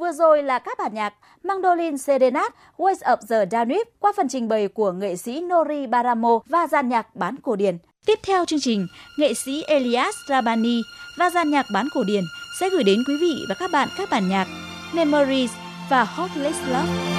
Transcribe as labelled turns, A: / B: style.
A: Vừa rồi là các bản nhạc Mandolin Serenade, Ways of the Danube qua phần trình bày của nghệ sĩ Nori Baramo và dàn nhạc bán cổ điển. Tiếp theo chương trình, nghệ sĩ Elias Rabani và dàn nhạc bán cổ điển sẽ gửi đến quý vị và các bạn các bản nhạc Memories và Hopeless Love.